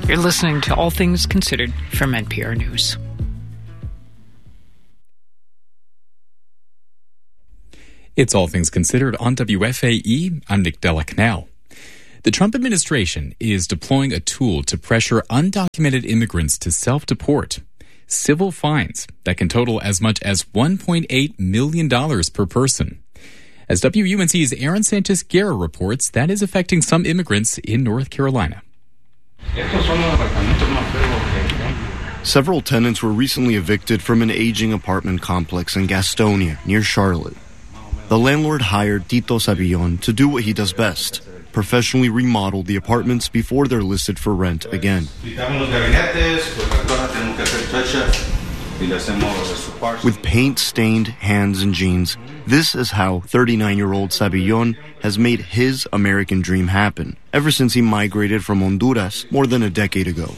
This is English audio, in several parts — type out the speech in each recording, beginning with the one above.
You're listening to All Things Considered from NPR News. It's All Things Considered on WFAE. I'm Nick Della Canal. The Trump administration is deploying a tool to pressure undocumented immigrants to self-deport. Civil fines that can total as much as $1.8 million per person. As WUNC's Aaron Sanchez-Guerra reports, that is affecting some immigrants in North Carolina. Several tenants were recently evicted from an aging apartment complex in Gastonia, near Charlotte. The landlord hired Tito Sabillon to do what he does best, professionally remodel the apartments before they're listed for rent again. With paint-stained hands and jeans, this is how 39-year-old Sabillon has made his American dream happen, ever since he migrated from Honduras more than a decade ago.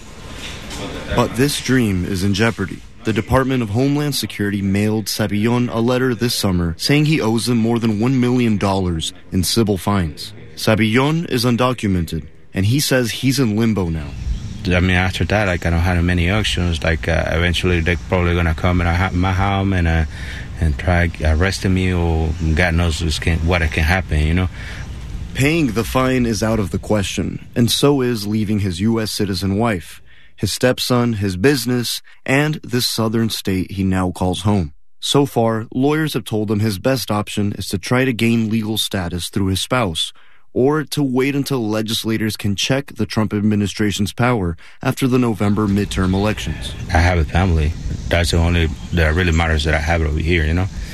But this dream is in jeopardy. The Department of Homeland Security mailed Sabillon a letter this summer saying he owes them more than $1 million in civil fines. Sabillon is undocumented, and he says he's in limbo now. I mean, after that, I don't have many options. Eventually they're probably going to come in my home and try arresting me, or God knows what can happen, Paying the fine is out of the question, and so is leaving his U.S. citizen wife, his stepson, his business, and this southern state he now calls home. So far, lawyers have told him his best option is to try to gain legal status through his spouse, or to wait until legislators can check the Trump administration's power after the November midterm elections. I have a family. That's the only that really matters that I have it over here,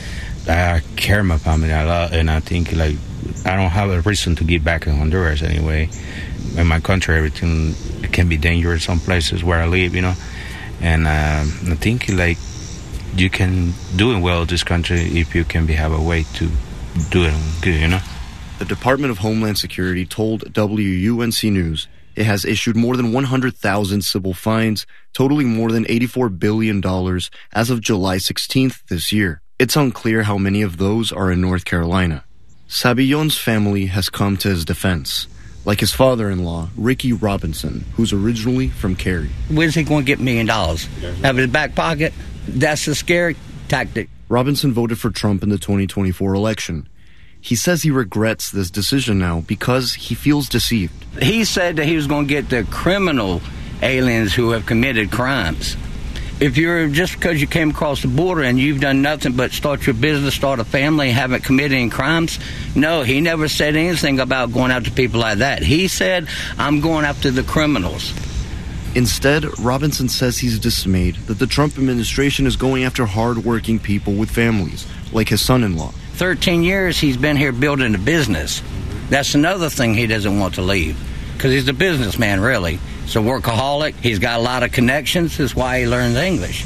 I care my family a lot, and I think, I don't have a reason to get back in Honduras anyway. In my country, everything can be dangerous some places where I live, And I think, you can do it well in this country if you can have a way to do it good, The Department of Homeland Security told WUNC News it has issued more than 100,000 civil fines, totaling more than $84 billion as of July 16th this year. It's unclear how many of those are in North Carolina. Sabillon's family has come to his defense, like his father-in-law, Ricky Robinson, who's originally from Cary. Where's he going to get $1 million? Have it in his back pocket? That's a scary tactic. Robinson voted for Trump in the 2024 election. He says he regrets this decision now because he feels deceived. He said that he was going to get the criminal aliens who have committed crimes. If you're just because you came across the border and you've done nothing but start your business, start a family, and haven't committed any crimes, no, he never said anything about going after people like that. He said, I'm going after the criminals. Instead, Robinson says he's dismayed that the Trump administration is going after hard-working people with families, like his son-in-law. 13 years he's been here building a business. That's another thing he doesn't want to leave, because he's a businessman, really. He's a workaholic. He's got a lot of connections. That's why he learns English.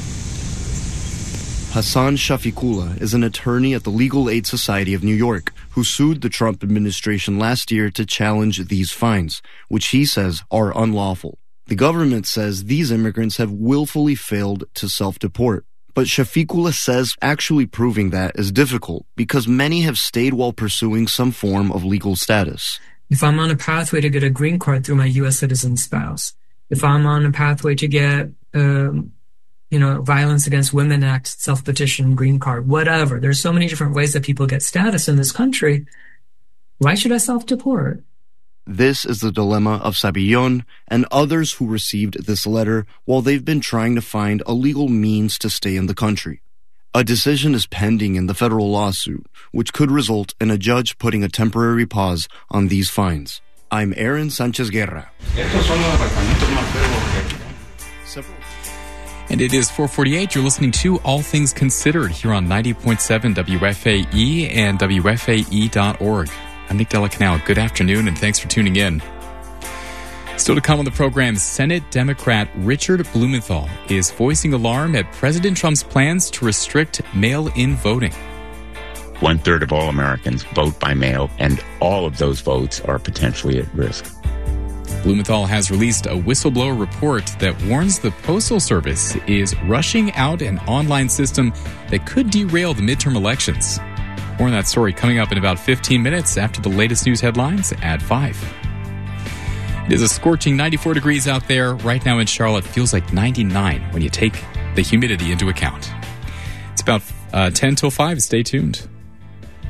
Hassan Shafiqullah is an attorney at the Legal Aid Society of New York who sued the Trump administration last year to challenge these fines, which he says are unlawful. The government says these immigrants have willfully failed to self-deport. But Shafiqullah says actually proving that is difficult because many have stayed while pursuing some form of legal status. If I'm on a pathway to get a green card through my U.S. citizen spouse, if I'm on a pathway to get, Violence Against Women Act, self-petition, green card, whatever. There's so many different ways that people get status in this country. Why should I self-deport? This is the dilemma of Sabillon and others who received this letter while they've been trying to find a legal means to stay in the country. A decision is pending in the federal lawsuit, which could result in a judge putting a temporary pause on these fines. I'm Aaron Sanchez-Guerra. And it is 4:48. You're listening to All Things Considered here on 90.7 WFAE and WFAE.org. I'm Nick Della Canal. Good afternoon, and thanks for tuning in. Still to come on the program, Senate Democrat Richard Blumenthal is voicing alarm at President Trump's plans to restrict mail-in voting. 1/3 of all Americans vote by mail, and all of those votes are potentially at risk. Blumenthal has released a whistleblower report that warns the Postal Service is rushing out an online system that could derail the midterm elections. More on that story coming up in about 15 minutes after the latest news headlines at 5. It is a scorching 94 degrees out there. Right now in Charlotte, feels like 99 when you take the humidity into account. It's about 10 till 5. Stay tuned.